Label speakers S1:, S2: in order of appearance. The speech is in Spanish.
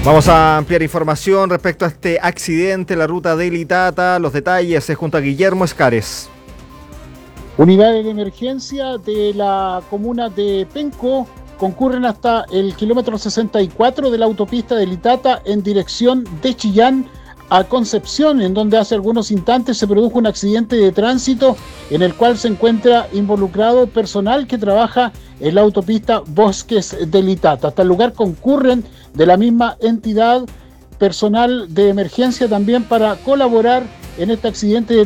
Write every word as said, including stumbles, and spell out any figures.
S1: Vamos a ampliar información respecto a este accidente en la ruta de Litata. Los detalles es junto a Guillermo Escares.
S2: Unidades de emergencia de la comuna de Penco concurren hasta el kilómetro sesenta y cuatro de la autopista de Litata en dirección de Chillán a Concepción, en donde hace algunos instantes se produjo un accidente de tránsito en el cual se encuentra involucrado personal que trabaja en la autopista Bosques de Litata. Hasta el lugar concurren de la misma entidad personal de emergencia también para colaborar en este accidente de